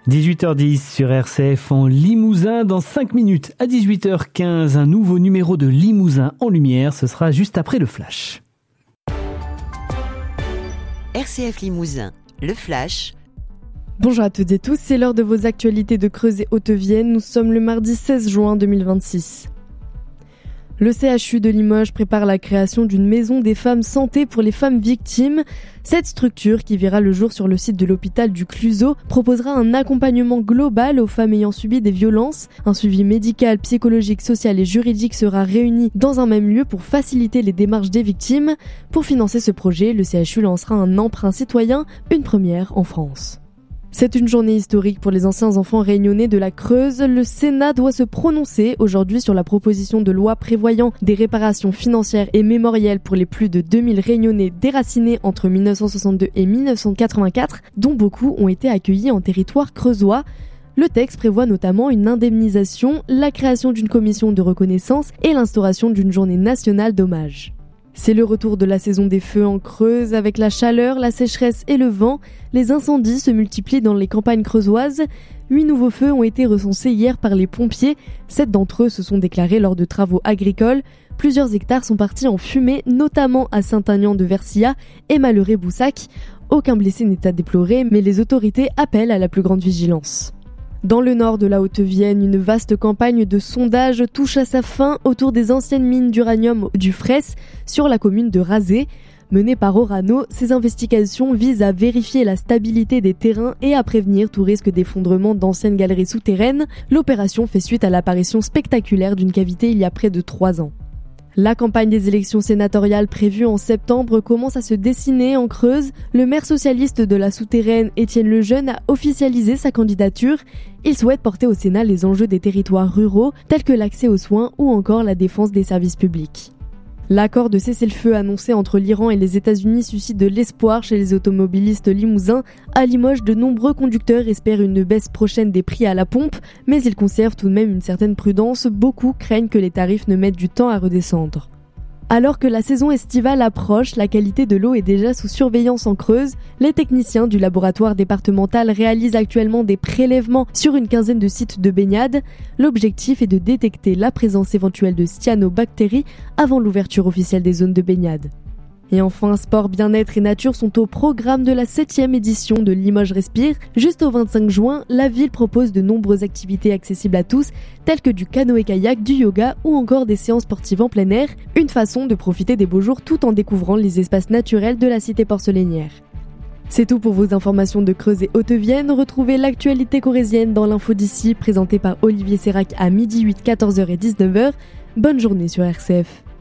18h10 sur RCF en Limousin. Dans 5 minutes à 18h15, un nouveau numéro de Limousin en lumière. Ce sera juste après le Flash. RCF Limousin, le Flash. Bonjour à toutes et tous, c'est l'heure de vos actualités de Creuse et Haute-Vienne. Nous sommes le mardi 16 juin 2026. Le CHU de Limoges prépare la création d'une maison des femmes santé pour les femmes victimes. Cette structure, qui verra le jour sur le site de l'hôpital du Cluseau, proposera un accompagnement global aux femmes ayant subi des violences. Un suivi médical, psychologique, social et juridique sera réuni dans un même lieu pour faciliter les démarches des victimes. Pour financer ce projet, le CHU lancera un emprunt citoyen, une première en France. C'est une journée historique pour les anciens enfants réunionnais de la Creuse. Le Sénat doit se prononcer aujourd'hui sur la proposition de loi prévoyant des réparations financières et mémorielles pour les plus de 2000 réunionnais déracinés entre 1962 et 1984, dont beaucoup ont été accueillis en territoire creusois. Le texte prévoit notamment une indemnisation, la création d'une commission de reconnaissance et l'instauration d'une journée nationale d'hommage. C'est le retour de la saison des feux en Creuse. Avec la chaleur, la sécheresse et le vent, les incendies se multiplient dans les campagnes creusoises. 8 nouveaux feux ont été recensés hier par les pompiers. 7 d'entre eux se sont déclarés lors de travaux agricoles. Plusieurs hectares sont partis en fumée, notamment à Saint-Aignan-de-Versilla et Malheré-Boussac. Aucun blessé n'est à déplorer, mais les autorités appellent à la plus grande vigilance. Dans le nord de la Haute-Vienne, une vaste campagne de sondage touche à sa fin autour des anciennes mines d'uranium du Fraisse sur la commune de Razé. Menées par Orano, ces investigations visent à vérifier la stabilité des terrains et à prévenir tout risque d'effondrement d'anciennes galeries souterraines. L'opération fait suite à l'apparition spectaculaire d'une cavité il y a près de 3 ans. La campagne des élections sénatoriales prévues en septembre commence à se dessiner en Creuse. Le maire socialiste de la Souterraine, Étienne Lejeune, a officialisé sa candidature. Il souhaite porter au Sénat les enjeux des territoires ruraux, tels que l'accès aux soins ou encore la défense des services publics. L'accord de cessez-le-feu annoncé entre l'Iran et les États-Unis suscite de l'espoir chez les automobilistes limousins. À Limoges, de nombreux conducteurs espèrent une baisse prochaine des prix à la pompe, mais ils conservent tout de même une certaine prudence. Beaucoup craignent que les tarifs ne mettent du temps à redescendre. Alors que la saison estivale approche, la qualité de l'eau est déjà sous surveillance en Creuse. Les techniciens du laboratoire départemental réalisent actuellement des prélèvements sur une quinzaine de sites de baignade. L'objectif est de détecter la présence éventuelle de cyanobactéries avant l'ouverture officielle des zones de baignade. Et enfin, sport, bien-être et nature sont au programme de la 7e édition de Limoges Respire. Juste au 25 juin, la ville propose de nombreuses activités accessibles à tous, telles que du canoë-kayak, du yoga ou encore des séances sportives en plein air. Une façon de profiter des beaux jours tout en découvrant les espaces naturels de la cité porcelainière. C'est tout pour vos informations de Creuse et Haute-Vienne. Retrouvez l'actualité corrézienne dans l'info d'ici, présentée par Olivier Sérac à 12h08, 14h et 19h. Bonne journée sur RCF.